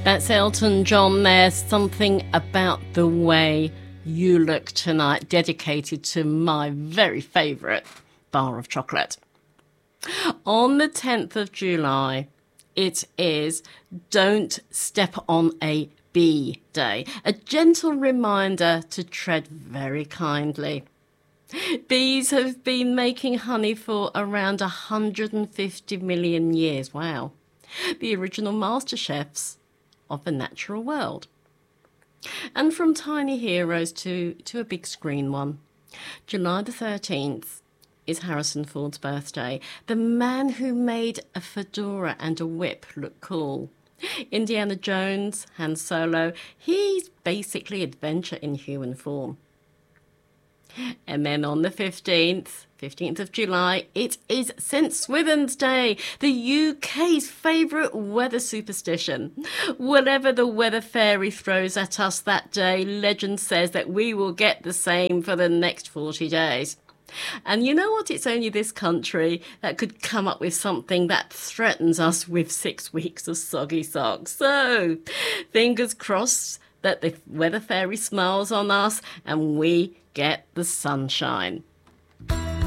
That's Elton John there. Something About the Way You Look Tonight, dedicated to my very favourite bar of chocolate. On the 10th of July, it is Don't Step on a Bee Day, a gentle reminder to tread very kindly. Bees have been making honey for around 150 million years. Wow. The original master chefs of the natural world. And from tiny heroes to a big screen one. July the 13th is Harrison Ford's birthday, the man who made a fedora and a whip look cool. Indiana Jones, Han Solo, he's basically adventure in human form. And then on the 15th of July, it is St Swithin's Day, the UK's favourite weather superstition. Whatever the weather fairy throws at us that day, legend says that we will get the same for the next 40 days. And you know what? It's only this country that could come up with something that threatens us with 6 weeks of soggy socks. So, fingers crossed that the weather fairy smiles on us and we get the sunshine.